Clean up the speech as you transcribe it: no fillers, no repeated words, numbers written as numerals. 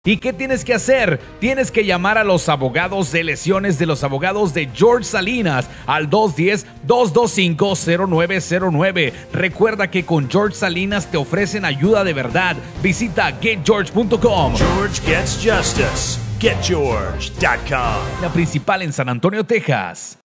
¿Y qué tienes que hacer? Tienes que llamar a los abogados de lesiones de los abogados de George Salinas al 210-225-0909. Recuerda que con George Salinas te ofrecen ayuda de verdad. Visita getgeorge.com. George gets justice. GetGeorge.com. La principal en San Antonio, Texas.